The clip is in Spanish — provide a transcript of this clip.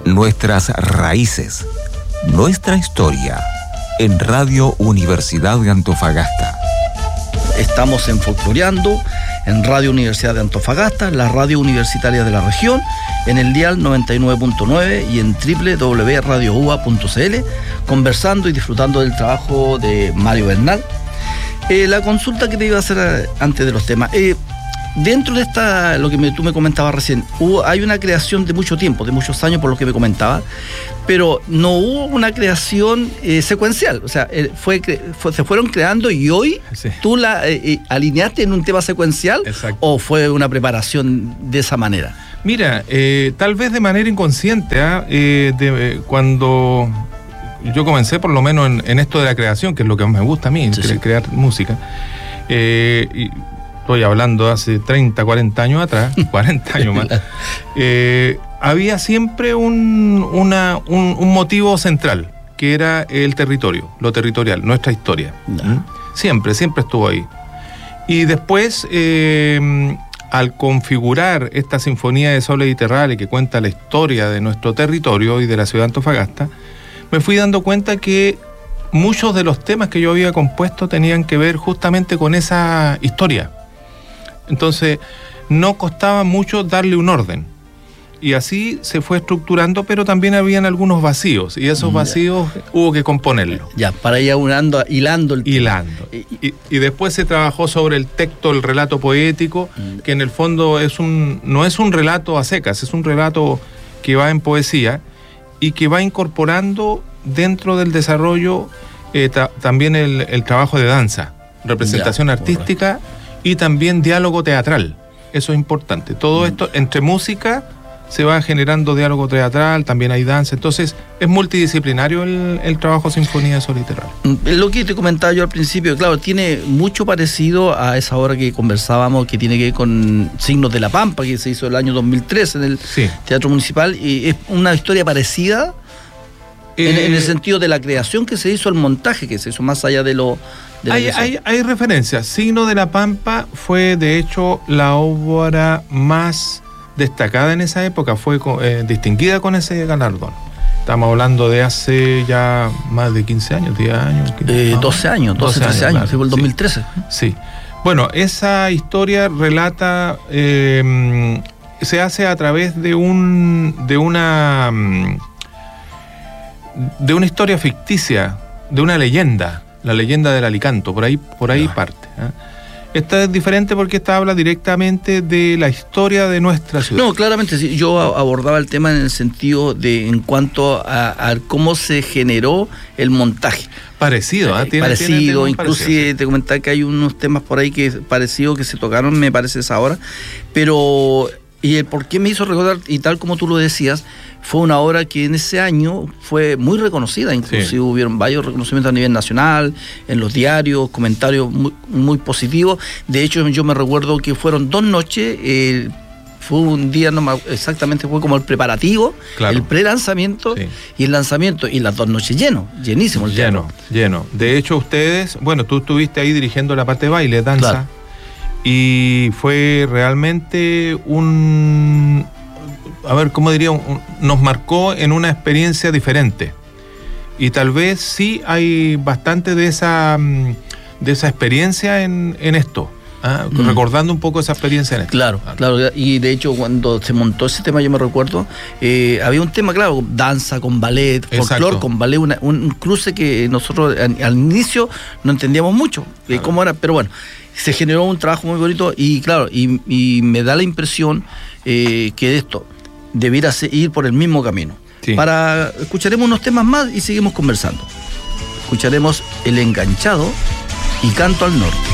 nuestras raíces, nuestra historia, en Radio Universidad de Antofagasta. Estamos en Folcloreando, en Radio Universidad de Antofagasta, la radio universitaria de la región, en el dial 99.9 y en www.radiouva.cl, conversando y disfrutando del trabajo de Mario Bernal. La consulta que te iba a hacer antes de los temas, dentro de esta, lo que tú me comentabas recién, hay una creación de mucho tiempo, de muchos años, por lo que me comentabas, pero no hubo una creación secuencial. O sea, se fueron creando y hoy sí. ¿Tú la alineaste en un tema secuencial? Exacto. ¿O fue una preparación de esa manera? Mira, tal vez de manera inconsciente, cuando yo comencé, por lo menos en esto de la creación, que es lo que más me gusta a mí, sí, crear música, y estoy hablando de hace 30, 40 años atrás, 40 años más, había siempre un motivo central, que era el territorio, lo territorial, nuestra historia. Siempre estuvo ahí. Y después, al configurar esta Sinfonía de Soles y Terrales, que cuenta la historia de nuestro territorio y de la ciudad de Antofagasta, me fui dando cuenta que muchos de los temas que yo había compuesto tenían que ver justamente con esa historia. Entonces, no costaba mucho darle un orden. Y así se fue estructurando, pero también habían algunos vacíos, y esos vacíos hubo que componerlos. Ya, para ir hilando el tema. Hilando. Y después se trabajó sobre el texto, el relato poético, que en el fondo no es un relato a secas, es un relato que va en poesía y que va incorporando dentro del desarrollo también el trabajo de danza, representación artística, correcto. Y también diálogo teatral. Eso es importante. Todo esto, entre música, se va generando diálogo teatral, también hay danza. Entonces, es multidisciplinario el trabajo Sinfonía de Soles y Terrales. Lo que te comentaba yo al principio, claro, tiene mucho parecido a esa obra que conversábamos, que tiene que ver con Signos de la Pampa, que se hizo el año 2013 en el Teatro Municipal, y es una historia parecida en el sentido de la creación que se hizo, el montaje que se hizo, más allá de lo... Hay referencias. Signo de la Pampa fue, de hecho, la obra más destacada en esa época, fue distinguida con ese galardón. Estamos hablando de hace ya más de 15 años, 10 años. 12 años, 13 años, claro, fue el 2013. Sí. Bueno, esa historia relata, se hace a través de una historia ficticia, de una leyenda, la leyenda del Alicanto, por ahí parte. Esta es diferente porque esta habla directamente de la historia de nuestra ciudad. No, claramente, sí, yo abordaba el tema en el sentido de, en cuanto a cómo se generó el montaje. Parecido, parecido, inclusive te comentaba que hay unos temas por ahí que parecidos que se tocaron, me parece, esa hora, pero... Y el por qué me hizo recordar, y tal como tú lo decías, fue una obra que en ese año fue muy reconocida, inclusive hubieron varios reconocimientos a nivel nacional, en los diarios, comentarios muy, muy positivos. De hecho, yo me recuerdo que fueron 2 noches, fue un día, exactamente, fue como el preparativo, el pre-lanzamiento y el lanzamiento, y las 2 noches llenísimo el lleno. De hecho, ustedes, bueno, tú estuviste ahí dirigiendo la parte de baile, danza. Claro. Y fue realmente nos marcó en una experiencia diferente. Y tal vez sí hay bastante de esa experiencia en esto. Recordando un poco esa experiencia en esto. Claro. Y de hecho, cuando se montó ese tema, yo me recuerdo, había un tema, claro, danza con ballet, folclore con ballet, un cruce que nosotros al inicio no entendíamos mucho cómo era, pero bueno, se generó un trabajo muy bonito y claro, y me da la impresión que esto debiera ir por el mismo camino. Escucharemos unos temas más y seguimos conversando. Escucharemos El Enganchado y Canto al Norte.